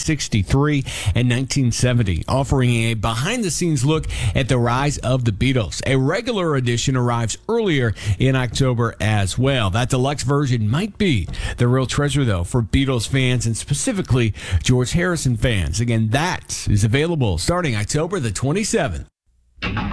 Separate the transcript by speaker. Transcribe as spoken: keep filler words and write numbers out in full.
Speaker 1: sixty-three and nineteen seventy, offering a behind-the-scenes look at the rise of the Beatles. A regular edition arrives earlier in October as well. That deluxe version might be the real treasure, though, for Beatles fans and specifically George Harrison fans. Again, that is available starting October the twenty-seventh.